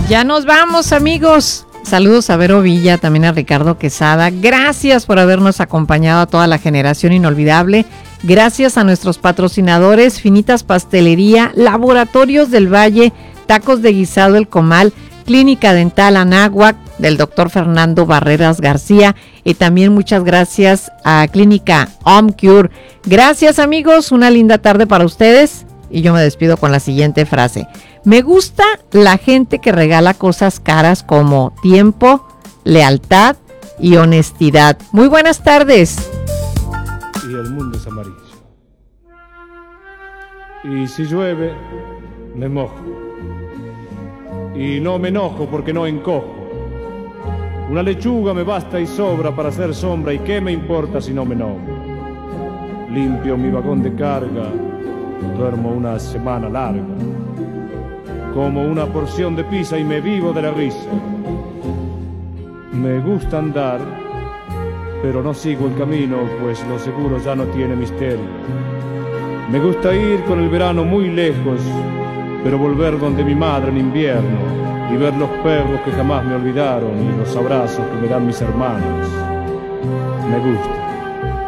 Ya nos vamos, amigos. Saludos a Vero Villa, también a Ricardo Quesada. Gracias por habernos acompañado a toda la generación inolvidable. Gracias a nuestros patrocinadores, Finitas Pastelería, Laboratorios del Valle, Tacos de Guisado El Comal, Clínica Dental Anáhuac, del doctor Fernando Barreras García, y también muchas gracias a Clínica OmCure. Gracias, amigos, una linda tarde para ustedes, y yo me despido con la siguiente frase. Me gusta la gente que regala cosas caras como tiempo, lealtad y honestidad. Muy buenas tardes. Y el mundo es amarillo. Y si llueve, me mojo. Y no me enojo porque no encojo. Una lechuga me basta y sobra para hacer sombra, y qué me importa si no me enojo. Limpio mi vagón de carga, duermo una semana larga. Como una porción de pizza y me vivo de la risa. Me gusta andar, pero no sigo el camino, pues lo seguro ya no tiene misterio. Me gusta ir con el verano muy lejos, pero volver donde mi madre en invierno, y ver los perros que jamás me olvidaron y los abrazos que me dan mis hermanos. Me gusta.